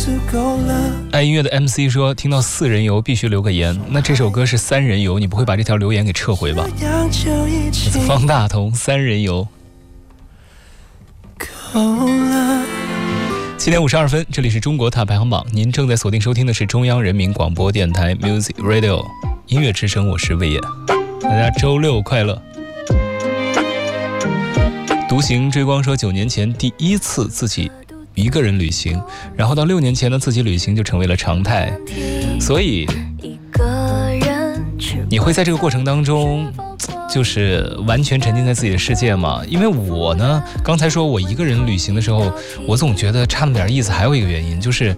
爱音乐的 MC 说，听到4人游必须留个言，那这首歌是3人游，你不会把这条留言给撤回吧？方大同3人游。7点52分，这里是中国塔排行榜，您正在锁定收听的是中央人民广播电台 Music Radio 音乐之声，我是魏野，大家周六快乐。独行追光说，9年前第一次自己一个人旅行，然后到6年前呢，自己旅行就成为了常态，所以你会在这个过程当中就是完全沉浸在自己的世界吗？因为我呢，刚才说我一个人旅行的时候，我总觉得差那么点意思。还有一个原因就是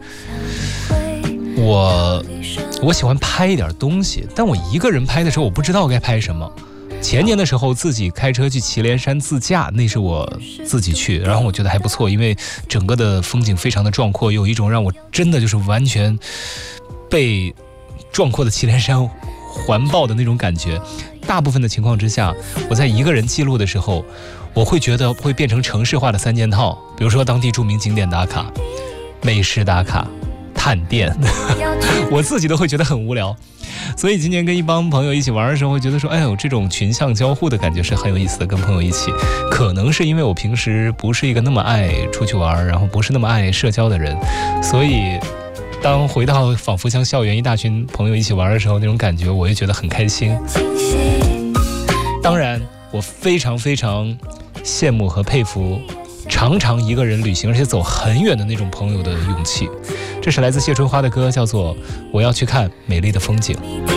我喜欢拍一点东西，但我一个人拍的时候我不知道该拍什么。前年的时候自己开车去祁连山自驾，那是我自己去，然后我觉得还不错，因为整个的风景非常的壮阔，有一种让我真的就是完全被壮阔的祁连山环抱的那种感觉。大部分的情况之下，我在一个人记录的时候，我会觉得会变成城市化的3件套，比如说当地著名景点打卡、美食打卡、探店我自己都会觉得很无聊。所以今年跟一帮朋友一起玩的时候，会觉得说，哎呦，这种群像交互的感觉是很有意思的。跟朋友一起，可能是因为我平时不是一个那么爱出去玩，然后不是那么爱社交的人，所以当回到仿佛像校园一大群朋友一起玩的时候，那种感觉我也觉得很开心。当然我非常非常羡慕和佩服常常一个人旅行而且走很远的那种朋友的勇气。这是来自谢春花的歌，叫做《我要去看美丽的风景》。